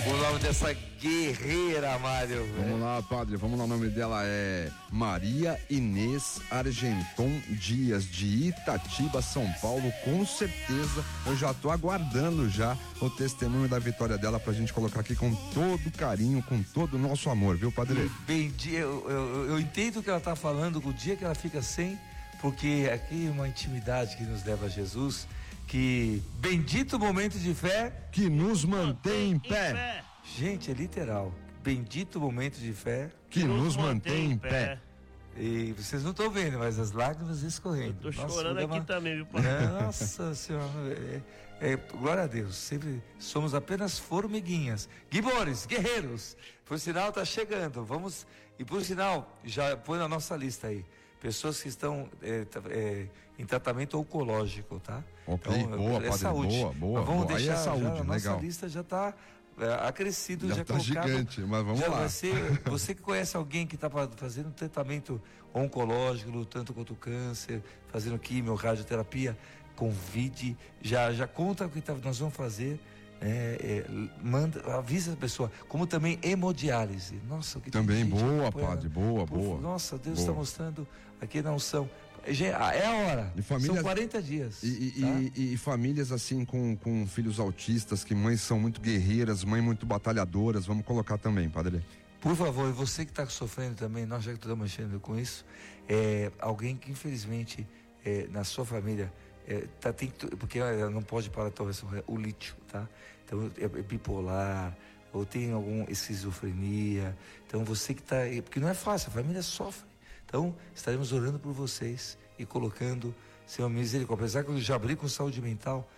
O nome dessa guerreira, Mário. Vamos lá, padre, vamos lá, o nome dela é Maria Inês Argenton Dias, de Itatiba, São Paulo. Com certeza, eu já tô aguardando já o testemunho da vitória dela pra gente colocar aqui com todo carinho, com todo o nosso amor, viu, padre? Eu entendo o que ela tá falando, o dia que ela fica sem, porque aqui é uma intimidade que nos leva a Jesus, que bendito momento de fé que nos mantém em pé. Gente, é literal. Bendito momento de fé que nos mantém em pé. E vocês não estão vendo, mas as lágrimas escorrendo. Eu tô chorando aqui também, viu, pai? Nossa Senhora, glória a Deus. Sempre somos apenas formiguinhas, guibores, guerreiros. Por sinal, tá chegando. Vamos, e por sinal, já põe na nossa lista aí, pessoas que estão em tratamento oncológico, tá? Ok, então, boa, padre, saúde. boa. Vamos deixar, aí é saúde, já, a legal. nossa lista já está acrescido, já tá colocado, gigante, mas vamos lá. Você que conhece alguém que está fazendo tratamento oncológico, lutando contra o câncer, fazendo quimio, radioterapia, convide, já conta o que nós vamos fazer. Manda, avisa a pessoa, como também hemodiálise. Nossa, que também boa, padre, boa. Nossa, Deus está mostrando aqui na unção. É a hora. São 40 dias. E famílias assim com filhos autistas, que mães são muito guerreiras, mães muito batalhadoras, vamos colocar também, padre. Por favor, e você que está sofrendo também, nós já que estamos mexendo com isso, alguém que infelizmente na sua família porque ela não pode parar talvez o lítio, tá? Então é bipolar, ou tem alguma esquizofrenia. Então você que está, porque não é fácil, a família sofre. Então estaremos orando por vocês e colocando Senhor misericórdia. Apesar que eu já abri com saúde mental,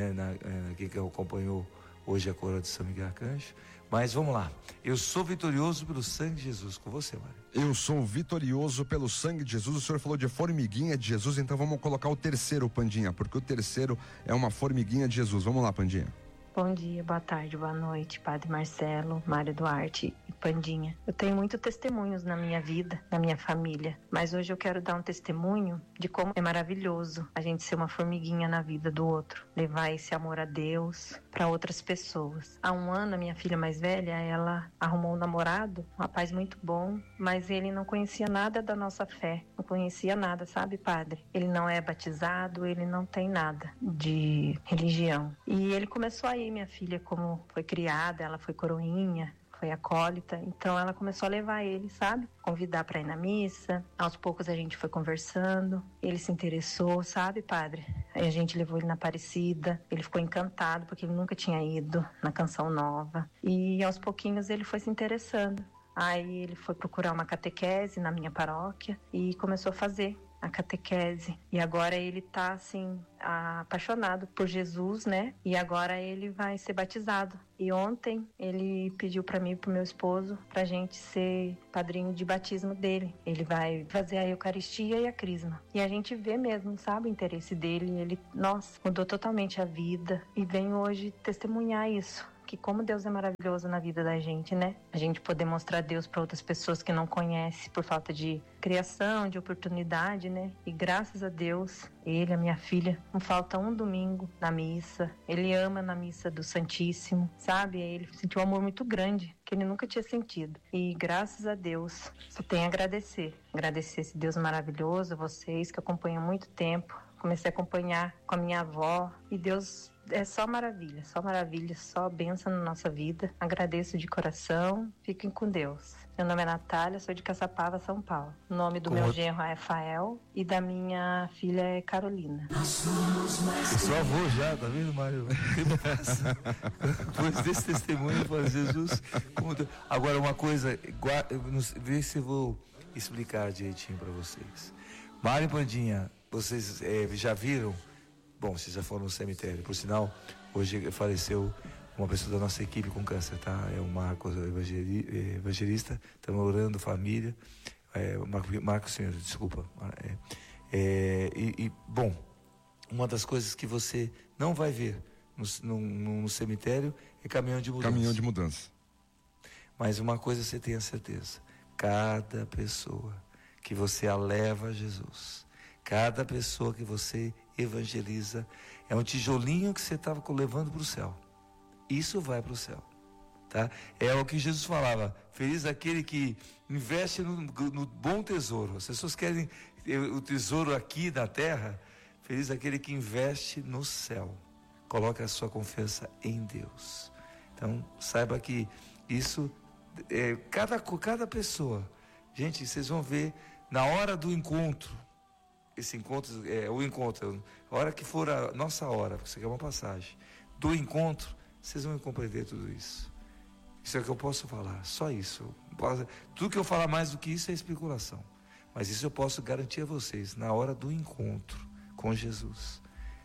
quem que acompanhou hoje a coroa de São Miguel Arcanjo. Mas vamos lá. Eu sou vitorioso pelo sangue de Jesus. Com você, Mário. Eu sou vitorioso pelo sangue de Jesus. O senhor falou de formiguinha de Jesus, então vamos colocar o terceiro, Pandinha, porque o terceiro é uma formiguinha de Jesus. Vamos lá, Pandinha. Bom dia, boa tarde, boa noite, Padre Marcelo, Mário Duarte e Pandinha. Eu tenho muitos testemunhos na minha vida, na minha família, mas hoje eu quero dar um testemunho de como é maravilhoso a gente ser uma formiguinha na vida do outro, levar esse amor a Deus para outras pessoas. Há um ano, a minha filha mais velha, ela arrumou um namorado, um rapaz muito bom, mas ele não conhecia nada da nossa fé, não conhecia nada, sabe, padre? Ele não é batizado, ele não tem nada de religião. E ele começou a ir, minha filha, como foi criada, ela foi coroinha, foi acólita, então ela começou a levar ele, sabe? Convidar para ir na missa. Aos poucos a gente foi conversando, ele se interessou, sabe, padre? Aí a gente levou ele na Aparecida, ele ficou encantado porque ele nunca tinha ido na Canção Nova, e aos pouquinhos ele foi se interessando. Aí ele foi procurar uma catequese na minha paróquia e começou a fazer a catequese. E agora ele tá assim, apaixonado por Jesus, né? E agora ele vai ser batizado. E ontem ele pediu para mim e pro meu esposo pra gente ser padrinho de batismo dele. Ele vai fazer a Eucaristia e a Crisma. E a gente vê mesmo, sabe, o interesse dele. Ele, nossa, mudou totalmente a vida. E vem hoje testemunhar isso. Que como Deus é maravilhoso na vida da gente, né? A gente poder mostrar Deus para outras pessoas que não conhecem por falta de criação, de oportunidade, né? E graças a Deus, ele, a minha filha, não falta um domingo na missa. Ele ama na missa do Santíssimo, sabe? Ele sentiu um amor muito grande que ele nunca tinha sentido. E graças a Deus, só tenho a agradecer. Agradecer esse Deus maravilhoso, vocês que acompanham há muito tempo. Comecei a acompanhar com a minha avó e Deus é só maravilha, só bênção na nossa vida. Agradeço de coração, fiquem com Deus. Meu nome é Natália, sou de Caçapava, São Paulo. O nome do meu genro é Rafael e da minha filha é Carolina. Eu sou avô já, tá vendo, Mário? Depois desse testemunho, eu falo, Jesus, agora uma coisa, vê se eu vou explicar direitinho para vocês. Mário e Pandinha, vocês já viram? Bom, vocês já foram no cemitério. Por sinal, hoje faleceu uma pessoa da nossa equipe com câncer, tá? É o Marcos evangelista. Estamos orando, família. Marcos Senhor, desculpa. Bom, uma das coisas que você não vai ver no cemitério é caminhão de mudança. Caminhão de mudança. Mas uma coisa você tem a certeza: cada pessoa que você a leva a Jesus, cada pessoa que você evangeliza, é um tijolinho que você estava levando para o céu. Isso vai para o céu, tá? É o que Jesus falava, feliz aquele que investe no bom tesouro. As pessoas querem o tesouro aqui na terra, feliz aquele que investe no céu, coloca a sua confiança em Deus. Então, saiba que isso, cada pessoa, gente, vocês vão ver, na hora do encontro, esse encontro, a hora que for a nossa hora, porque isso aqui é uma passagem, do encontro, vocês vão compreender tudo isso. Isso é o que eu posso falar, só isso. Tudo que eu falar mais do que isso é especulação. Mas isso eu posso garantir a vocês, na hora do encontro com Jesus.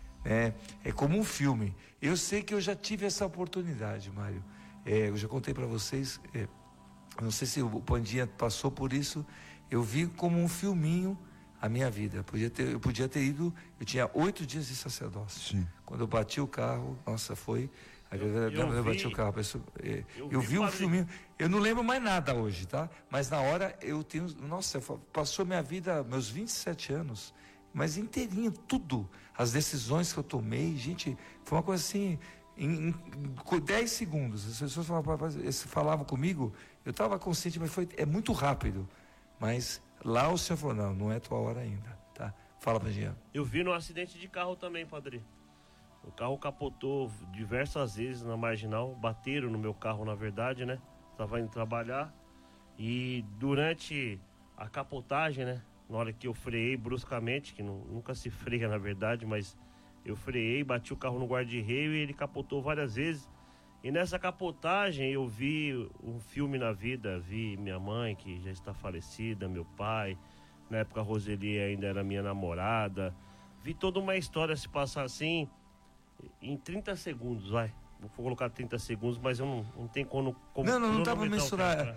É como um filme. Eu sei que eu já tive essa oportunidade, Mário. Eu já contei para vocês, não sei se o Pandinha passou por isso, eu vi como um filminho a minha vida. Eu podia ter ido, eu tinha 8 dias de sacerdócio. Sim. Quando eu bati o carro, nossa, foi... Eu bati o carro, eu vi um filminho, eu não lembro mais nada hoje, tá? Mas na hora eu tenho, nossa, passou minha vida, meus 27 anos, mas inteirinho, tudo, as decisões que eu tomei, gente, foi uma coisa assim, em 10 segundos, as pessoas falavam comigo, eu estava consciente, mas é muito rápido, mas lá o senhor falou, não é tua hora ainda, tá? Fala, Pandinha. Eu vi no acidente de carro também, padre. O carro capotou diversas vezes na marginal, bateram no meu carro, na verdade, né? Estava indo trabalhar e durante a capotagem, né? Na hora que eu freiei bruscamente, que nunca se freia na verdade, mas eu freiei, bati o carro no guarda-reio e ele capotou várias vezes. E nessa capotagem eu vi um filme na vida, vi minha mãe, que já está falecida, meu pai, na época a Roseli ainda era minha namorada, vi toda uma história se passar assim... Em 30 segundos, vai. Vou colocar 30 segundos, mas eu não tenho como não dá para mensurar.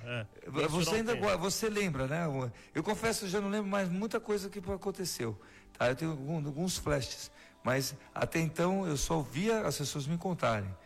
Você lembra, né? Eu confesso, eu já não lembro mais muita coisa que aconteceu. Tá? Eu tenho alguns flashes, mas até então eu só via as pessoas me contarem.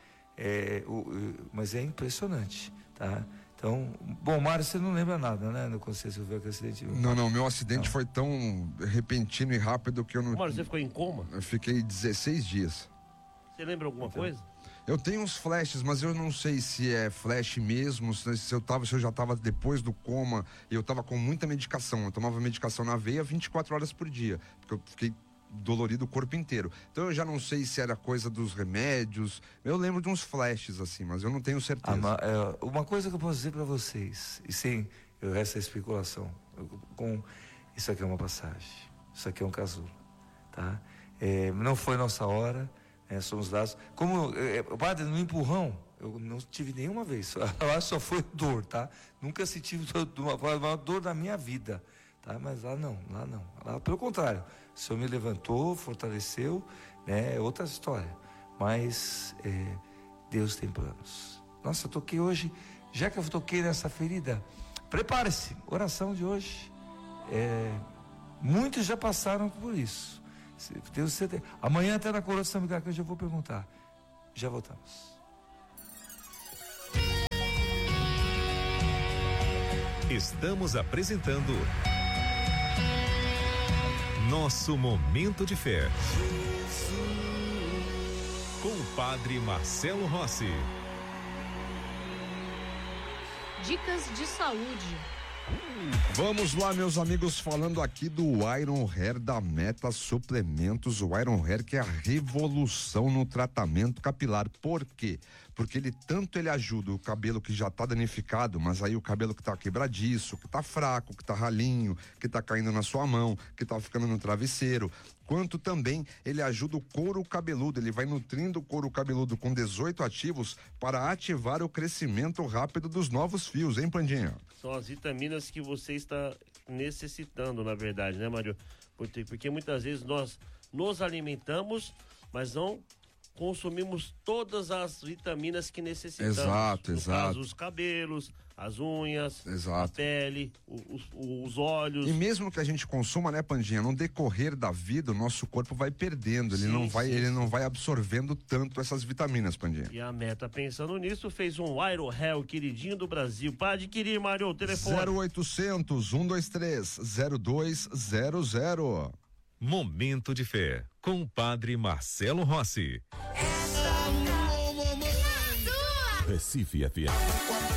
Mas é impressionante, tá? Então, bom, Mário, você não lembra nada, né? Quando você viu aquele acidente? Não, meu acidente foi tão repentino e rápido que eu não... Mário, você ficou em coma? Eu fiquei 16 dias. Você lembra alguma coisa? Eu tenho uns flashes, mas eu não sei se é flash mesmo, se eu já estava depois do coma, e eu estava com muita medicação. Eu tomava medicação na veia 24 horas por dia, porque eu fiquei dolorido o corpo inteiro. Então eu já não sei se era coisa dos remédios. Eu lembro de uns flashes assim, mas eu não tenho certeza. Uma coisa que eu posso dizer para vocês, e sim, o resto é especulação. Isso aqui é uma passagem, isso aqui é um casulo, tá? Não foi nossa hora. Somos dados. Como, padre, no empurrão, eu não tive nenhuma vez. Lá só foi dor, tá? Nunca senti uma dor da minha vida, tá? Mas lá não. Lá, pelo contrário, o Senhor me levantou, fortaleceu, né? É outra história. Mas Deus tem planos. Nossa, eu toquei hoje, já que eu toquei nessa ferida, prepare-se, oração de hoje. Muitos já passaram por isso. Amanhã até na Coroa de São Miguel que eu já vou perguntar. Já voltamos. Estamos apresentando Nosso Momento de Fé com o Padre Marcelo Rossi. Dicas de saúde. Vamos lá, meus amigos, falando aqui do Iron Hair da Meta Suplementos. O Iron Hair, que é a revolução no tratamento capilar. Por quê? Porque ele ajuda o cabelo que já tá danificado, mas aí o cabelo que tá quebradiço, que tá fraco, que tá ralinho, que tá caindo na sua mão, que tá ficando no travesseiro, quanto também ele ajuda o couro cabeludo. Ele vai nutrindo o couro cabeludo com 18 ativos para ativar o crescimento rápido dos novos fios, hein, Pandinha? São as vitaminas que você está necessitando, na verdade, né, Mário? Porque muitas vezes nós nos alimentamos, mas não consumimos todas as vitaminas que necessitamos. Exato. No caso, os cabelos, as unhas, a pele, os olhos. E mesmo que a gente consuma, né, Pandinha, no decorrer da vida, o nosso corpo vai perdendo, ele não vai absorvendo tanto essas vitaminas, Pandinha. E a Meta, pensando nisso, fez um Iron Hair, queridinho do Brasil. Para adquirir, Mário, o telefone. 0800 123 0200. Momento de Fé, com o Padre Marcelo Rossi. Recife FM.